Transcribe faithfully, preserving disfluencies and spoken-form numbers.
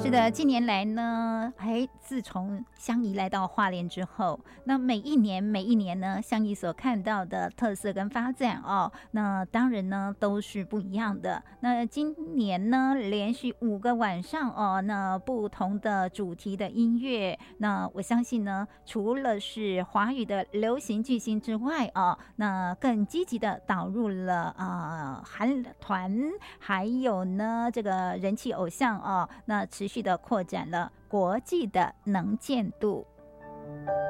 是的，近年来呢，哎，自从香怡来到花莲之后，那每一年每一年呢，香怡所看到的特色跟发展哦，那当然呢都是不一样的。那今年呢，连续五个晚上哦，那不同的主题的音乐，那我相信呢，除了是华语的流行巨星之外哦，那更积极的导入了呃韩团，还有呢这个人气偶像哦，那持续的扩展了国际的能见度。